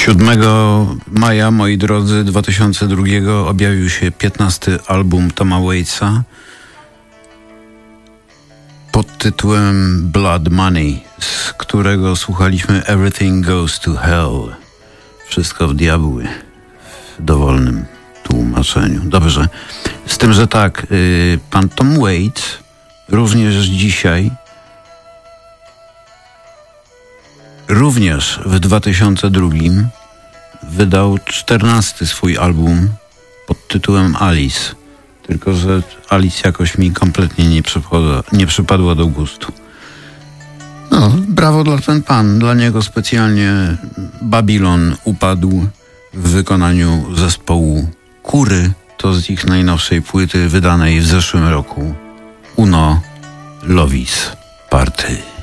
7 maja, moi drodzy, 2002 objawił się 15. album Toma Waitsa pod tytułem Blood Money, z którego słuchaliśmy Everything Goes to Hell. Wszystko w diabły, w dowolnym tłumaczeniu. Dobrze. Z tym, że tak, pan Tom Waits również dzisiaj, również w 2002 wydał 14. swój album pod tytułem Alice. Tylko że Alice jakoś mi kompletnie nie przypadła do gustu. No, brawo dla ten pan. Dla niego specjalnie Babylon upadł w wykonaniu zespołu Kury. To z ich najnowszej płyty wydanej w zeszłym roku. Uno Lovis Party.